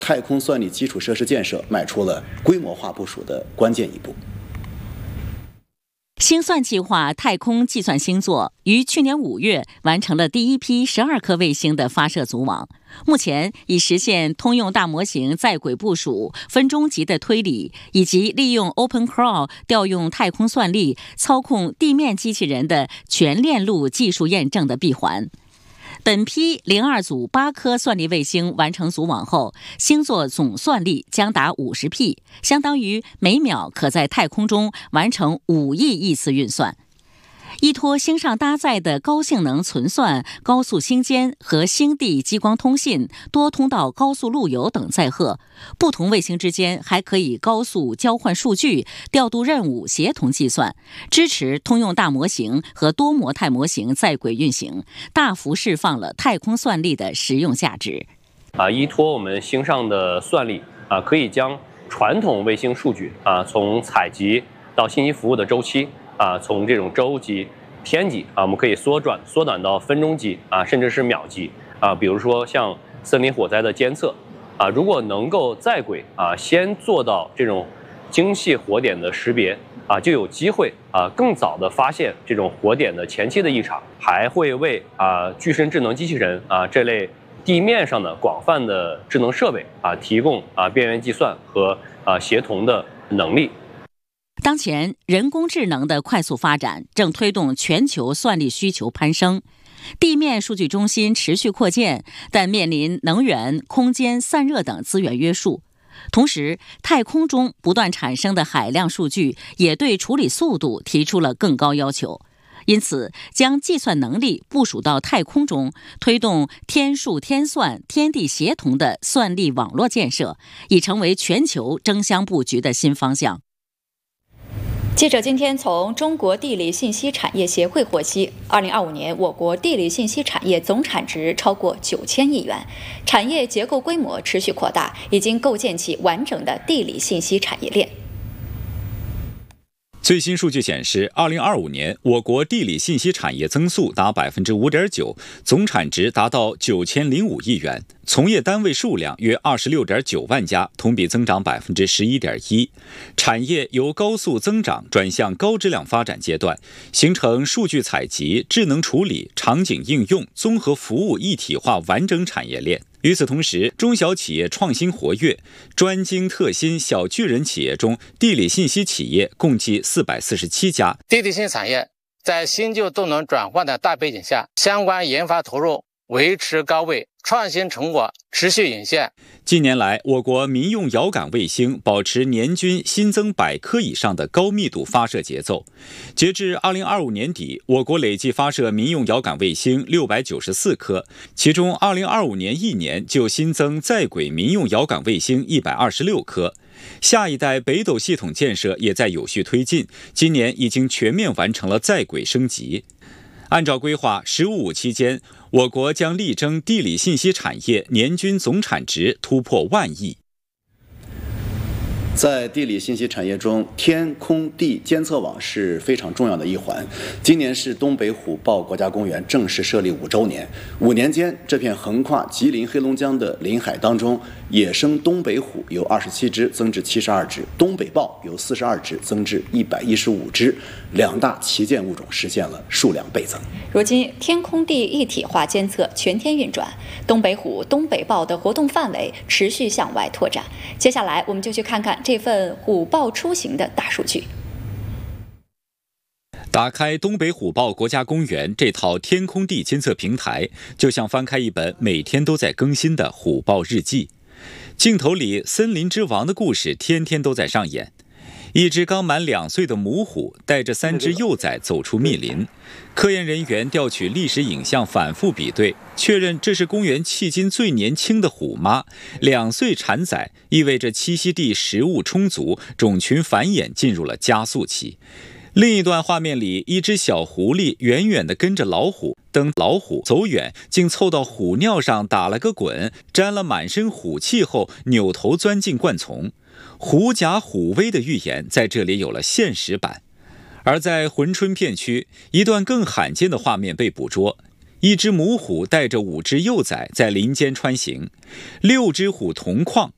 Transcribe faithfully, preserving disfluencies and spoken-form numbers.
太空算力基础设施建设迈出了规模化部署的关键一步。 星算计划太空计算星座于去年五月完成了第一批十二颗卫星的发射组网，目前已实现通用大模型在轨部署、分钟级的推理，以及利用 OpenCrawl 调用太空算力操控地面机器人的全链路技术验证的闭环。本批零二组八颗算力卫星完成组网后，星座总算力将达五十 P， 相当于每秒可在太空中完成五亿亿次运算。依托星上搭载的高性能存算、高速星间和星地激光通信、多通道高速路由等载荷，不同卫星之间还可以高速交换数据、调度任务、协同计算，支持通用大模型和多模态模型在轨运行，大幅释放了太空算力的实用价值。 啊，依托我们星上的算力啊，可以将传统卫星数据啊，从采集到信息服务的周期。啊，从这种周级、天级啊，我们可以缩短缩短到分钟级啊，甚至是秒级啊。比如说像森林火灾的监测啊，如果能够在轨啊，先做到这种精细火点的识别啊，就有机会啊更早的发现这种火点的前期的异常，还会为啊具身智能机器人啊这类地面上的广泛的智能设备啊提供啊边缘计算和啊协同的能力。 当前，人工智能的快速发展正推动全球算力需求攀升，地面数据中心持续扩建，但面临能源、空间、散热等资源约束。同时，太空中不断产生的海量数据也对处理速度提出了更高要求。因此，将计算能力部署到太空中，推动天数天算、天地协同的算力网络建设，已成为全球争相布局的新方向。 记者今天从中国地理信息产业协会获悉，二零二五年我国地理信息产业总产值超过九千亿元，产业结构规模持续扩大，已经构建起完整的地理信息产业链。 最新数据显示，二零二五年我国地理信息产业增速达百分之五点九，总产值达到九千零五亿元，从业单位数量约二十六点九万家，同比增长百分之十一点一。产业由高速增长转向高质量发展阶段，形成数据采集、智能处理、场景应用、综合服务一体化完整产业链。与此同时，中小企业创新活跃，专精特新小巨人企业中，地理信息企业共计四百四十七家。 地理信息产业在新旧动能转换的大背景下，相关研发投入维持高位，创新成果持续涌现。 近年来，我国民用遥感卫星保持年均新增百颗以上的高密度发射节奏。截至二零二五年底，我国累计发射民用遥感卫星六百九十四颗，其中二零二五年一年就新增在轨民用遥感卫星一百二十六颗。下一代北斗系统建设也在有序推进，今年已经全面完成了在轨升级。按照规划，“十五五”期间，我国将力争地理信息产业年均总产值突破万亿。 在地理信息产业中，天空地监测网是非常重要的一环。今年是东北虎豹国家公园正式设立五周年，五年间，这片横跨吉林、黑龙江的林海当中，野生东北虎由二十七只增至七十二只，东北豹由四十二只增至一百一十五只，两大旗舰物种实现了数量倍增。 如今，天空地一体化监测全天运转，东北虎、东北豹的活动范围持续向外拓展。接下来，我们就去看看这份虎豹出行的大数据。 打开东北虎豹国家公园这套天空地监测平台，就像翻开一本每天都在更新的虎豹日记。镜头里，森林之王的故事天天都在上演。一只刚满两岁的母虎带着三只幼崽走出密林，科研人员调取历史影像反复比对，确认这是公园迄今最年轻的虎妈。两岁产崽意味着栖息地食物充足，种群繁衍进入了加速期。另一段画面里，一只小狐狸远远地跟着老虎，等老虎走远，竟凑到虎尿上打了个滚，沾了满身虎气后，扭头钻进灌丛。狐假虎威的预言在这里有了现实版。而在珲春片区，一段更罕见的画面被捕捉，一只母虎带着五只幼崽在林间穿行，六只虎同框，